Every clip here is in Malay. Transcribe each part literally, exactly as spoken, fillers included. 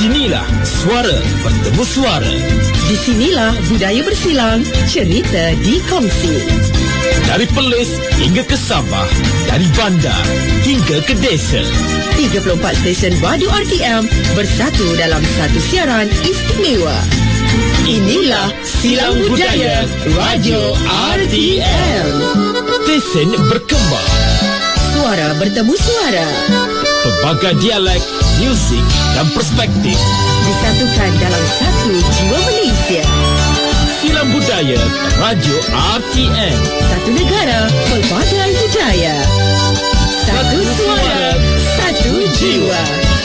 sinilah suara bertemu suara. Di sinilah budaya bersilang, cerita dikongsi. Dari Perlis hingga ke Sabah, dari bandar hingga ke desa. tiga puluh empat stesen radio R T M bersatu dalam satu siaran istimewa. Inilah Silang Budaya Radio R T M. Stesen berkembang. Suara bertemu suara. Pelbagai dialek, muzik dan perspektif disatukan dalam satu jiwa Malaysia. Silang Budaya Radio R T M. Satu negara, pelbagai budaya. Satu suara, satu jiwa.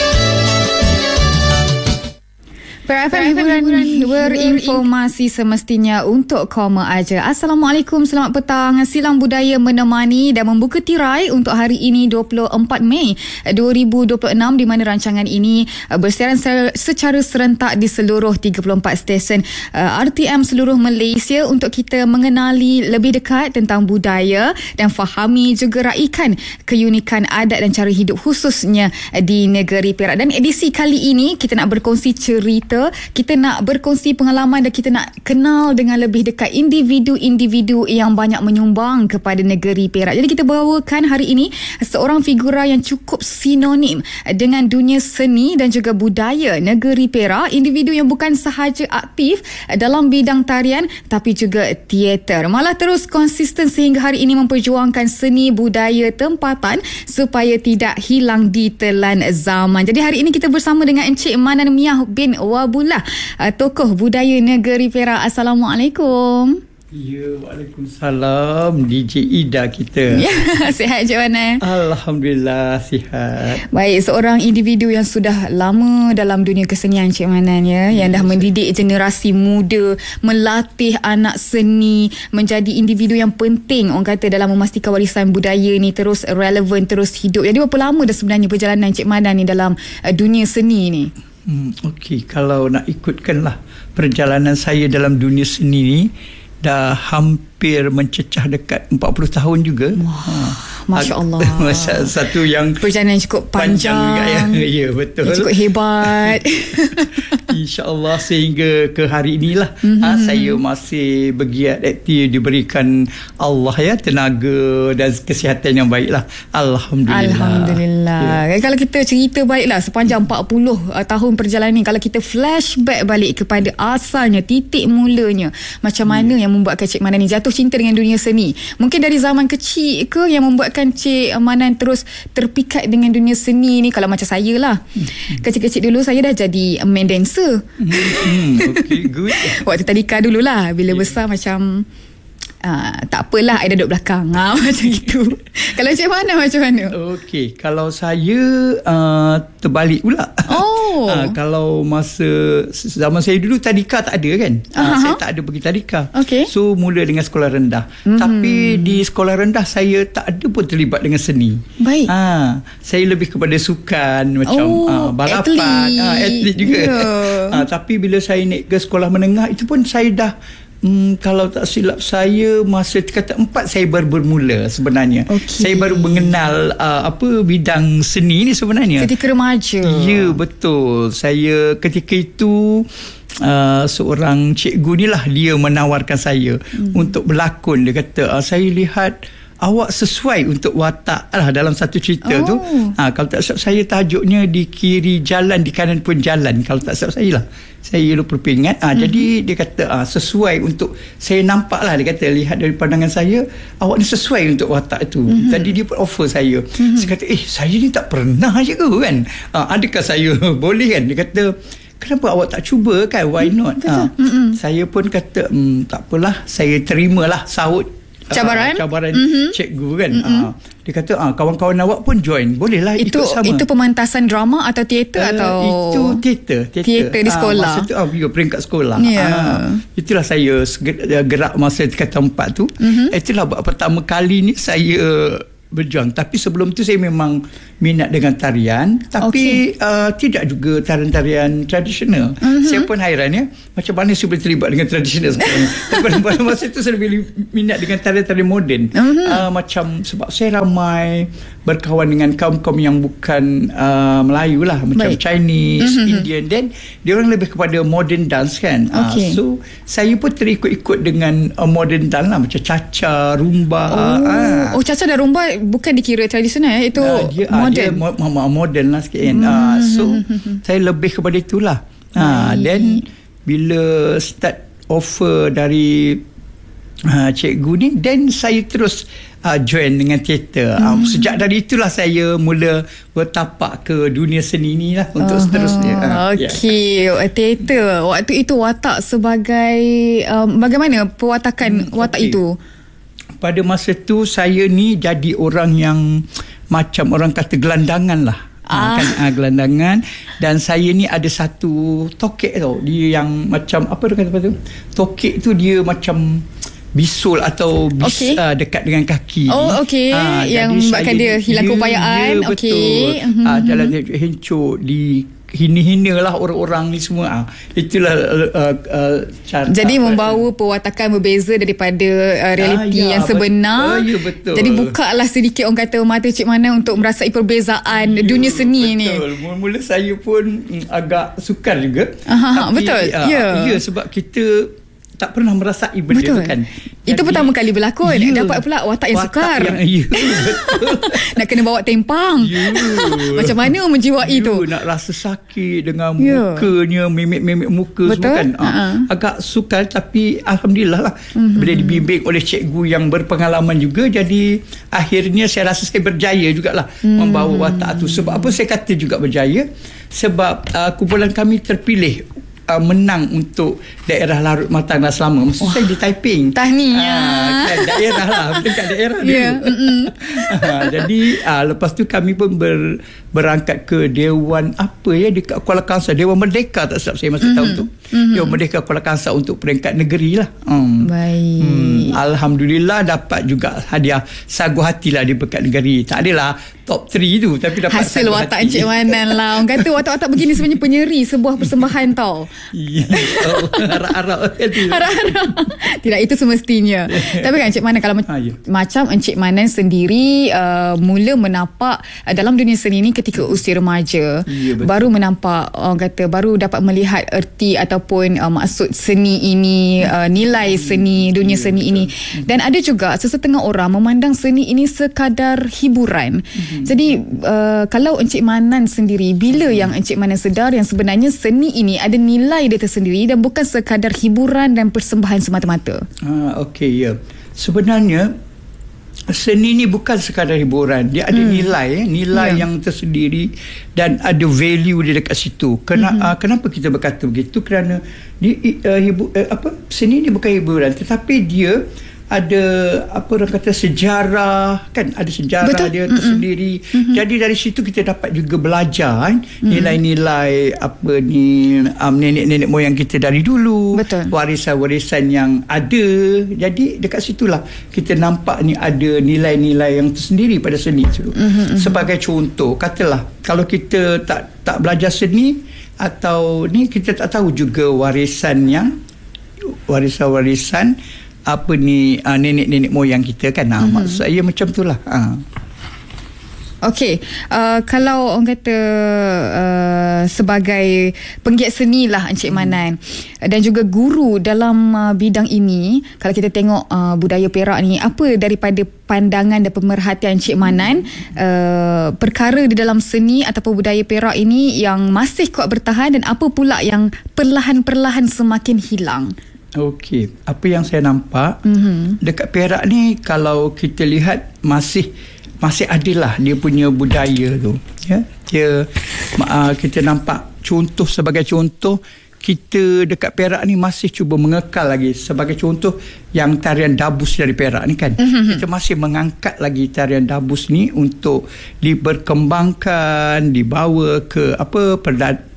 P R F M hiburan berinformasi semestinya untuk koma aja. Assalamualaikum, selamat petang. Silang Budaya menemani dan membuka tirai untuk hari ini dua puluh empat Mei dua ribu dua puluh enam, di mana rancangan ini bersiaran secara serentak di seluruh tiga puluh empat stesen R T M seluruh Malaysia untuk kita mengenali lebih dekat tentang budaya dan fahami juga raikan keunikan adat dan cara hidup khususnya di negeri Perak. Dan edisi kali ini kita nak berkongsi cerita, kita nak berkongsi pengalaman dan kita nak kenal dengan lebih dekat individu-individu yang banyak menyumbang kepada negeri Perak. Jadi kita bawakan hari ini seorang figura yang cukup sinonim dengan dunia seni dan juga budaya negeri Perak. Individu yang bukan sahaja aktif dalam bidang tarian tapi juga teater. Malah terus konsisten sehingga hari ini memperjuangkan seni budaya tempatan supaya tidak hilang di telan zaman. Jadi hari ini kita bersama dengan Encik Manan Miah bin Wabullah, tokoh budaya negeri Perak. Assalamualaikum. Ya, waalaikumsalam. D J Ida kita. Ya, sihat je mana? Alhamdulillah sihat. Baik, seorang individu yang sudah lama dalam dunia kesenian, Cik Manan ya, yang dah mendidik generasi muda, melatih anak seni, menjadi individu yang penting orang kata dalam memastikan warisan budaya ni terus relevan, terus hidup. Jadi berapa lama dah sebenarnya perjalanan Cik Manan ni dalam uh, dunia seni ni? Hmm, Okey, kalau nak ikutkanlah perjalanan saya dalam dunia seni ni, dah hampir mencecah dekat empat puluh tahun juga. Wah, ha. Masya Allah. Masa satu yang perjalanan cukup panjang, panjang juga ya. Ya, betul. Cukup hebat. InsyaAllah sehingga ke hari inilah mm-hmm. ha, saya masih bergiat aktif, diberikan Allah ya tenaga dan kesihatan yang baiklah. Alhamdulillah. Alhamdulillah. Ya. Kalau kita cerita baiklah sepanjang empat puluh uh, tahun perjalanan ni, kalau kita flashback balik kepada asalnya, titik mulanya, macam mana ya. yang membuatkan Cik Manan ni jatuh cinta dengan dunia seni? Mungkin dari zaman kecil ke yang membuatkan Cik Manan terus terpikat dengan dunia seni ni? Kalau macam saya lah, hmm. kecil-kecil dulu saya dah jadi main dancer. Hmm, okay, good. Waktu tadika dululah. Bila yeah. besar macam uh, tak apalah, I duduk belakang ha, macam itu. Kalau Cik Manan macam mana? Okey, kalau saya uh, terbalik pula. Oh. uh, Kalau masa zaman saya dulu tadika tak ada kan. uh, Saya tak ada pergi tadika. Okay. So mula dengan sekolah rendah. mm-hmm. Tapi di sekolah rendah saya tak ada pun terlibat dengan seni. Baik. uh, Saya lebih kepada sukan, macam oh, uh, balapan, atlet, uh, atlet juga. yeah. uh, Tapi bila saya naik ke sekolah menengah, itu pun saya dah Hmm, kalau tak silap saya, masa tingkatan empat saya baru bermula sebenarnya. Okay. Saya baru mengenal uh, apa bidang seni ni sebenarnya. Ketika remaja. Ya, betul. Saya ketika itu uh, seorang cikgu ni lah, dia menawarkan saya hmm. untuk berlakon. Dia kata, uh, saya lihat awak sesuai untuk watak lah dalam satu cerita oh. tu. Ha, kalau tak silap saya tajuknya Di Kiri Jalan, Di Kanan Pun Jalan. Kalau tak silap saya lah. Saya lupa ingat. Ha, mm-hmm. Jadi dia kata ha, sesuai untuk, saya nampak lah, dia kata lihat dari pandangan saya, awak ni sesuai untuk watak tu. Mm-hmm. Tadi dia pun offer saya. Mm-hmm. Saya kata, eh saya ni tak pernah je ke kan. Ha, adakah saya boleh kan? Dia kata, kenapa awak tak cuba kan? Why not? Ha, mm-hmm. Saya pun kata, hmm, tak apalah, saya terimalah sahut cabaran, uh, cabaran mm-hmm. cikgu kan. Mm-hmm. uh, Dia kata ah, kawan-kawan awak pun join, bolehlah itu, ikut sama. Itu pementasan drama atau teater uh, atau itu teater teater di sekolah. uh, Masa tu ah, ya, peringkat sekolah. yeah. uh, Itulah saya gerak masa tingkatan empat tu. mm-hmm. Itulah pertama kali ni saya berjuang. Tapi sebelum tu saya memang minat dengan tarian, tapi okay. uh, tidak juga tarian-tarian tradisional. Uh-huh. Saya pun hairan ya, macam mana saya boleh terlibat dengan tradisional sekarang. Tapi pada masa itu saya lebih minat dengan tarian-tarian moden. Uh-huh. Uh, macam sebab saya ramai berkawan dengan kaum-kaum yang bukan uh, Melayu lah, macam Baik. Chinese, uh-huh. Indian, dan dia orang lebih kepada modern dance kan. Okay. Uh, so saya pun terikut-ikut dengan uh, modern dance lah, macam Cha-Cha, Rumba. Oh, uh. oh Cha-Cha dan Rumba bukan dikira tradisional ya? Itu uh, dia, modern. Uh, dia mo- modern lah sikit kan. Hmm. Uh, so saya lebih kepada itulah. Uh, then bila start offer dari uh, cikgu ni, then saya terus uh, join dengan teater. Hmm. Uh, sejak dari itulah saya mula bertapak ke dunia seni ni lah untuk uh-huh. seterusnya. Uh, Okey, yeah. Teater. Waktu itu watak sebagai um, bagaimana pewatakan hmm, watak okay. itu? Pada masa tu saya ni jadi orang yang macam orang kata gelandangan lah. Ah. Kan, ah, gelandangan. Dan saya ni ada satu tokek tau. Dia yang macam apa dia kata tu? Tokek tu dia macam bisul atau bis, okay. uh, dekat dengan kaki. Oh okey. Ah, yang bahkan dia hilang keupayaan. Okey. Betul. Ah, jalan hencuk di hina-hina lah orang-orang ni semua. Ah, itulah uh, uh, cara. Jadi membawa pewatakan berbeza daripada uh, realiti ah, ya, yang sebenar. Betul, ya, betul. Jadi bukalah sedikit orang kata mata Cik Manan untuk merasai perbezaan ya, dunia seni betul. ni. Betul. Mula-mula saya pun mm, agak sukar juga. Aha, tapi, betul. Uh, ya. Ya, sebab kita tak pernah merasai benda betul. tu kan. Itu Jadi, pertama kali berlakon. Ya, dapat pula watak yang watak sukar. Yang, ya, betul. Nak kena bawa tempang. Ya. Macam mana menjiwai ya, tu? Nak rasa sakit dengan ya. mukanya, mimik-mimik muka betul? Semua kan. Uh-huh. Agak sukar tapi Alhamdulillah lah. Uh-huh. Bila dibimbing oleh cikgu yang berpengalaman juga, jadi akhirnya saya rasa saya berjaya jugalah uh-huh. membawa watak tu. Sebab apa saya kata juga berjaya? Sebab uh, kumpulan kami terpilih Uh, menang untuk daerah Larut Matang dah selama. Maksud oh. saya di Taiping. Tahniah. Uh, kan daerah lah. Dekat daerah yeah. dulu. uh, jadi uh, lepas tu kami pun ber, berangkat ke Dewan apa ya dekat Kuala Kangsar. Dewan Merdeka tak silap saya masa mm-hmm. tahun tu. Mm-hmm. Dewan Merdeka Kuala Kangsar untuk peringkat negeri lah. Um. Baik. Hmm, Alhamdulillah dapat juga hadiah sagu hati lah di peringkat negeri. Tak adalah top tiga tu tapi dapat hasil watak Encik Manan lah. Orang kata watak-watak begini sebenarnya penyeri sebuah persembahan tau. Ya, oh, harap-harap harap-harap tidak itu semestinya. Tapi kan Encik Manan kalau ha, ya. macam Encik Manan sendiri uh, mula menapak uh, dalam dunia seni ni ketika usia remaja, ya, baru menampak orang kata baru dapat melihat erti ataupun uh, maksud seni ini, uh, nilai seni, dunia ya, seni betul. ini. Dan ada juga sesetengah orang memandang seni ini sekadar hiburan. Hmm. Jadi uh, kalau Encik Manan sendiri, bila hmm. yang Encik Manan sedar yang sebenarnya seni ini ada nilai dia tersendiri dan bukan sekadar hiburan dan persembahan semata-mata? Ah, okey, ya. Sebenarnya seni ni bukan sekadar hiburan. Dia ada hmm. nilai, nilai yeah. yang tersendiri dan ada value dia dekat situ. Kena, mm-hmm. uh, kenapa kita berkata begitu? Kerana di, uh, hibu, uh, apa seni ni bukan hiburan, tetapi dia ada apa orang kata sejarah kan, ada sejarah Betul. dia tersendiri. Mm-hmm. Jadi dari situ kita dapat juga belajar kan, mm-hmm. nilai-nilai apa ni um, nenek-nenek moyang kita dari dulu. Betul. Warisan-warisan yang ada. Jadi dekat situlah kita nampak ni ada nilai-nilai yang tersendiri pada seni itu. Mm-hmm. Sebagai contoh, katalah kalau kita tak tak belajar seni atau ni kita tak tahu juga warisan yang warisan-warisan apa ni uh, nenek-nenek moyang kita kan. Uh, mm-hmm. Maksud saya macam itulah. Uh. Okey, uh, kalau orang kata uh, sebagai penggiat seni lah Encik Manan hmm. dan juga guru dalam uh, bidang ini, kalau kita tengok uh, budaya Perak ni, apa daripada pandangan dan pemerhatian Encik Manan uh, perkara di dalam seni ataupun budaya Perak ini yang masih kuat bertahan dan apa pula yang perlahan-perlahan semakin hilang? Okey, apa yang saya nampak mm-hmm. dekat Perak ni, kalau kita lihat masih masih adalah dia punya budaya tu, ya. Dia uh, kita nampak contoh, sebagai contoh kita dekat Perak ni masih cuba mengekal lagi, sebagai contoh yang tarian dabus dari Perak ni kan. Mm-hmm. Kita masih mengangkat lagi tarian dabus ni untuk diberkembangkan, dibawa ke apa perda-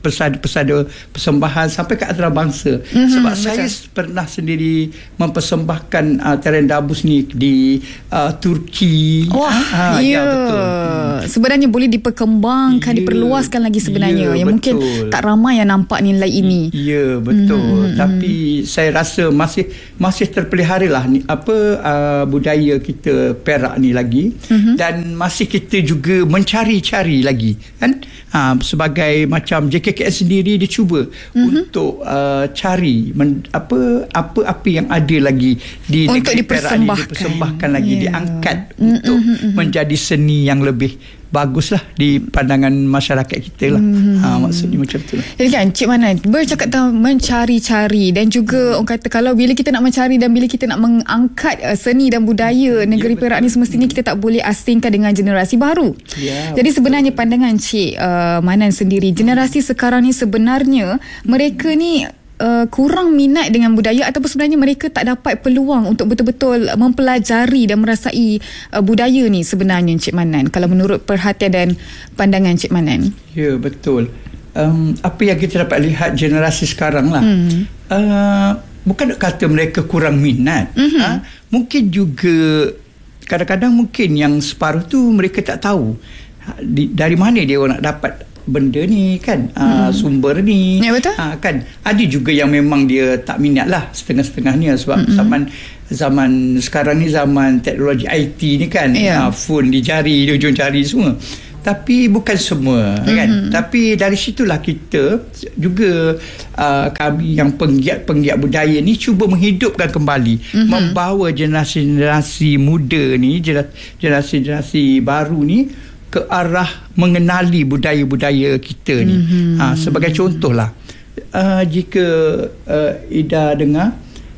pesada-pesada persembahan sampai ke antarabangsa. Mm-hmm, sebab betul. Saya pernah sendiri mempersembahkan uh, tarian dabus ni di uh, Turki. Wah, ha, ya. ya betul. Sebenarnya boleh diperkembangkan, ya, diperluaskan lagi sebenarnya. Ya, yang betul. Mungkin tak ramai yang nampak nilai ini. Ya, betul. Mm-hmm. Tapi saya rasa masih masih terpelihara lah ni, apa uh, budaya kita Perak ni lagi. Mm-hmm. Dan masih kita juga mencari-cari lagi kan, ha, sebagai macam J K K S sendiri dia cuba mm-hmm. untuk uh, cari men, apa apa-apa yang ada lagi di untuk negeri Perak ni, dipersembahkan lagi, yeah. diangkat mm-hmm. untuk mm-hmm. menjadi seni yang lebih baguslah di pandangan masyarakat kita lah. Hmm. Ha, maksudnya macam tu lah. Jadi kan Cik Manan bercakap tentang mencari-cari dan juga orang kata kalau bila kita nak mencari dan bila kita nak mengangkat uh, seni dan budaya negeri ya, Perak ni semestinya kita tak boleh asingkan dengan generasi baru. Ya, jadi sebenarnya pandangan Cik uh, Manan sendiri, generasi sekarang ni sebenarnya mereka ni Uh, kurang minat dengan budaya ataupun sebenarnya mereka tak dapat peluang untuk betul-betul mempelajari dan merasai uh, budaya ni sebenarnya Cik Manan, kalau menurut perhatian dan pandangan Cik Manan? Ya, betul. Um, apa yang kita dapat lihat generasi sekarang lah, hmm. uh, bukan nak kata mereka kurang minat, mm-hmm. ha? Mungkin juga kadang-kadang mungkin yang separuh tu mereka tak tahu di, dari mana dia nak dapat benda ni kan, hmm. uh, sumber ni, ya, betul? Uh, kan ada juga yang memang dia tak minat lah, setengah-setengahnya sebab hmm. zaman zaman sekarang ni zaman teknologi I T ni kan, yeah. uh, phone di jari, di ujung jari semua. Tapi bukan semua, mm-hmm. kan. Tapi dari situlah kita juga uh, kami yang penggiat-penggiat budaya ni cuba menghidupkan kembali, mm-hmm. membawa generasi-generasi muda ni, generasi-generasi baru ni ke arah mengenali budaya-budaya kita ni. Mm-hmm. Ha, sebagai contohlah, uh, jika uh, Ida dengar,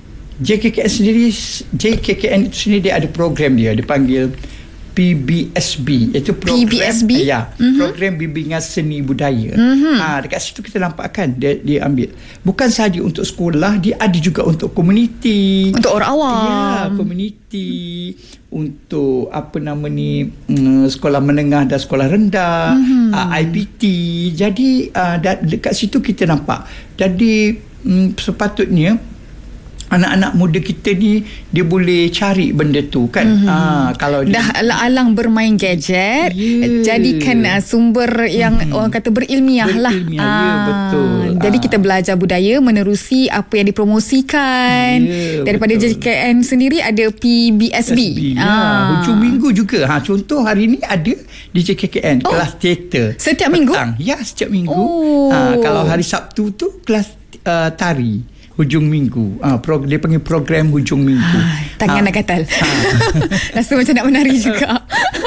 J K K S sendiri, J K K N itu sendiri dia ada program dia, dipanggil P B S B, iaitu program, P B S B? Ya, mm-hmm. program bimbingan seni budaya. Mm-hmm. Ha, dekat situ kita nampak kan dia, dia ambil bukan sahaja untuk sekolah, dia ada juga untuk komuniti, untuk orang awam. Ya, komuniti, untuk apa nama ni, um, sekolah menengah dan sekolah rendah, mm-hmm. uh, I P T. Jadi uh, dekat situ kita nampak. Jadi um, sepatutnya anak-anak muda kita ni dia boleh cari benda tu kan. Mm-hmm. Ha, kalau dah alang-alang bermain gadget, yeah. jadikan uh, sumber yang mm-hmm. orang kata berilmiah, berilmiah lah. Ya, betul. Jadi ah. kita belajar budaya menerusi apa yang dipromosikan. Yeah, daripada betul. J K K N sendiri ada P B S B. S B, ya. Ah. Hujung minggu juga. Ha, contoh hari ni ada di J K K N oh. kelas teater. Setiap minggu? Petang. Ya, setiap minggu. Oh. Ha, kalau hari Sabtu tu kelas uh, tari. Hujung minggu. Ah, pro, dia panggil program hujung minggu. Ha, tangan ha. nak gatal. Ha. Rasa macam nak menari juga.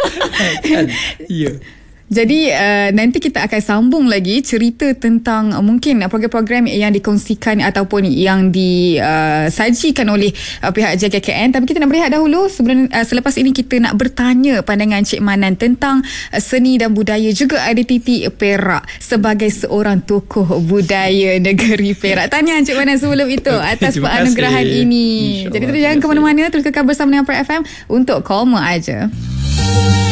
Kan? Ya. Jadi uh, nanti kita akan sambung lagi cerita tentang uh, mungkin uh, program-program yang dikongsikan ataupun yang disajikan uh, oleh uh, pihak J K K N. Tapi kita nak berehat dahulu. Sebelum uh, selepas ini kita nak bertanya pandangan Cik Manan tentang uh, seni dan budaya, juga identiti Perak sebagai seorang tokoh budaya negeri Perak. Tanya Cik Manan sebelum itu atas penganugerahan ini. Jadi terus jangan ke mana-mana, terus kekal bersama dengan Perak F M untuk Koma Aja.